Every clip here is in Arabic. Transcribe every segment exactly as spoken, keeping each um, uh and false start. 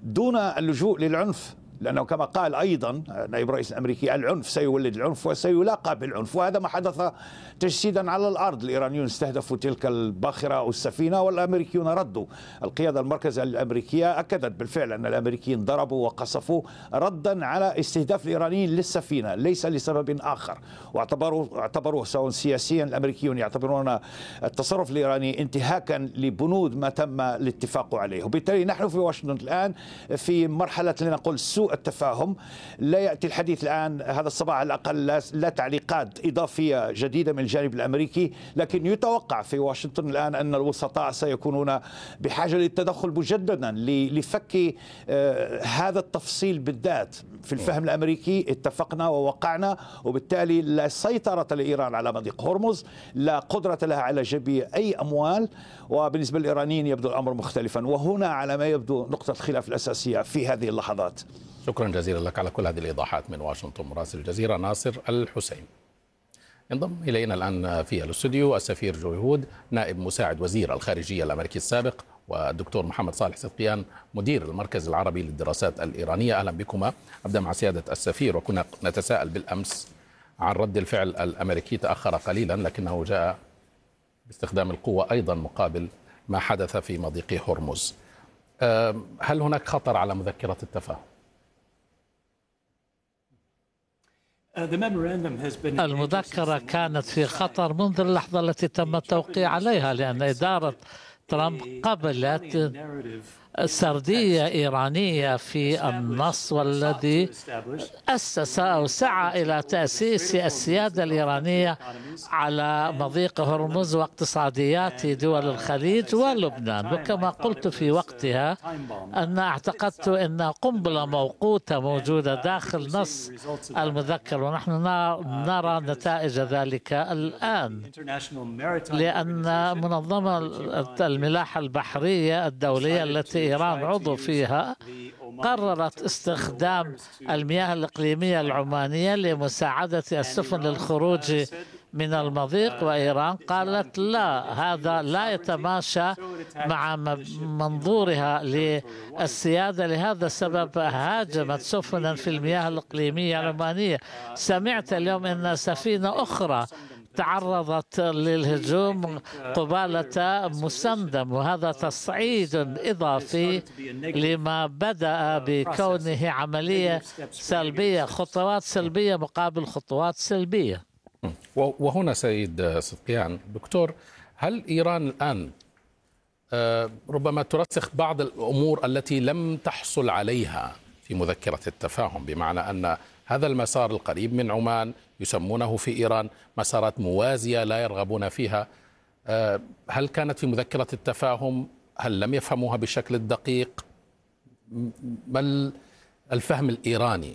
دون اللجوء للعنف، لأنه كما قال أيضا نائب الرئيس الأمريكي العنف سيولد العنف وسيلاقى بالعنف، وهذا ما حدث تجسيدا على الأرض. الإيرانيون استهدفوا تلك الباخرة أو السفينة والأمريكيون ردوا. القيادة المركزية الأمريكية أكدت بالفعل أن الأمريكيين ضربوا وقصفوا ردا على استهداف الإيرانيين للسفينة ليس لسبب آخر، واعتبروا اعتبروه سواء سياسيا. الأمريكيون يعتبرون التصرف الإيراني انتهاكا لبنود ما تم الاتفاق عليه، وبالتالي نحن في واشنطن الآن في مرحلة لنقول سوء التفاهم. لا يأتي الحديث الآن هذا الصباح على الأقل لا, لا تعليقات إضافية جديدة من الجانب الأمريكي، لكن يتوقع في واشنطن الآن أن الوسطاء سيكونون بحاجة للتدخل مجددا لفك آه هذا التفصيل بالذات. في الفهم الأمريكي اتفقنا ووقعنا، وبالتالي لا سيطرة لإيران على مضيق هرمز، لا قدرة لها على جلب أي أموال، وبالنسبة للإيرانيين يبدو الأمر مختلفا. وهنا على ما يبدو نقطة الخلاف الأساسية في هذه اللحظات. شكرا جزيلا لك على كل هذه الإيضاحات من واشنطن. مراسل الجزيرة ناصر الحسين. انضم إلينا الآن في الاستوديو السفير جو يهود نائب مساعد وزير الخارجية الأمريكي السابق، والدكتور محمد صالح صدقيان مدير المركز العربي للدراسات الإيرانية. أهلا بكما. أبدأ مع سيادة السفير، وكنا نتساءل بالأمس عن رد الفعل الأمريكي، تأخر قليلا لكنه جاء باستخدام القوة أيضا مقابل ما حدث في مضيق هرمز. هل هناك خطر على مذكرة التفاهم؟ المذكرة كانت في خطر منذ اللحظة التي تم التوقيع عليها، لأن إدارة ترامب قبلت سردية إيرانية في النص، والذي أسس أو سعى إلى تأسيس السيادة الإيرانية على مضيق هرمز واقتصاديات دول الخليج ولبنان. وكما قلت في وقتها أن اعتقدت أن قنبلة موقوتة موجودة داخل نص المذكر، ونحن نرى نتائج ذلك الآن، لأن منظمة الملاحة البحرية الدولية التي إيران عضو فيها قررت استخدام المياه الإقليمية العمانية لمساعدة السفن للخروج من المضيق، وإيران قالت لا، هذا لا يتماشى مع منظورها للسيادة. لهذا السبب هاجمت سفنا في المياه الإقليمية العمانية. سمعت اليوم أن سفينة أخرى تعرضت للهجوم قبالة مسندم، وهذا تصعيد إضافي لما بدأ بكونه عملية سلبية، خطوات سلبية مقابل خطوات سلبية. وهنا سيد صدقيان دكتور، هل إيران الآن ربما ترسخ بعض الأمور التي لم تحصل عليها في مذكرة التفاهم، بمعنى أن هذا المسار القريب من عمان يسمونه في إيران مسارات موازية لا يرغبون فيها؟ هل كانت في مذكرة التفاهم؟ هل لم يفهموها بالشكل الدقيق؟ ما الفهم الإيراني؟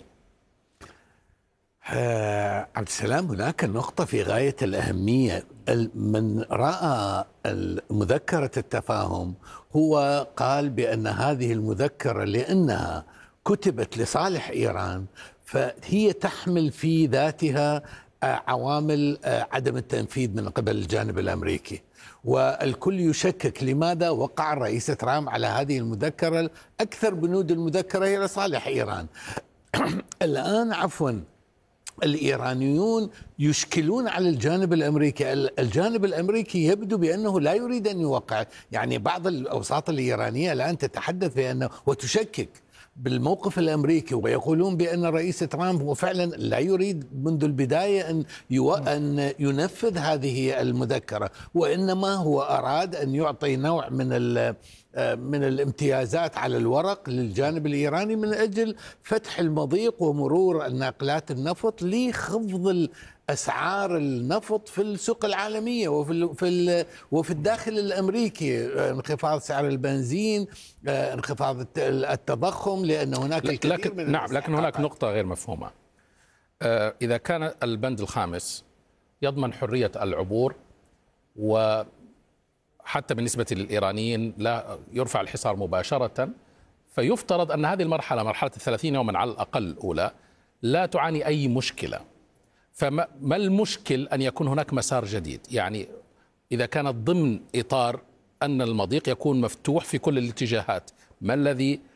عبد السلام، هناك نقطة في غاية الأهمية. من رأى مذكرة التفاهم هو قال بأن هذه المذكرة لأنها كتبت لصالح إيران فهي تحمل في ذاتها عوامل عدم التنفيذ من قبل الجانب الأمريكي، والكل يشكك لماذا وقع الرئيس ترامب على هذه المذكرة. أكثر بنود المذكرة هي لصالح إيران. الآن عفوا الإيرانيون يشكلون على الجانب الأمريكي. الجانب الأمريكي يبدو بأنه لا يريد أن يوقع، يعني بعض الأوساط الإيرانية الآن تتحدث بأنه وتشكك بالموقف الأمريكي، ويقولون بأن الرئيس ترامب هو فعلا لا يريد منذ البداية أن, يو... أن ينفذ هذه المذكرة، وإنما هو أراد أن يعطي نوع من ال... من الامتيازات على الورق للجانب الإيراني من أجل فتح المضيق ومرور الناقلات النفط لخفض أسعار النفط في السوق العالمية وفي في وفي الداخل الأمريكي، انخفاض سعر البنزين، انخفاض التضخم، لأن هناك الكثير لكن من نعم لكن هناك نقطة غير مفهومة. إذا كان البند الخامس يضمن حرية العبور، وحتى بالنسبة للإيرانيين لا يرفع الحصار مباشرة، فيفترض أن هذه المرحلة مرحلة الثلاثين يوما على الأقل الأولى لا تعاني أي مشكلة. فما المشكل أن يكون هناك مسار جديد؟ يعني إذا كانت ضمن إطار أن المضيق يكون مفتوح في كل الاتجاهات، ما الذي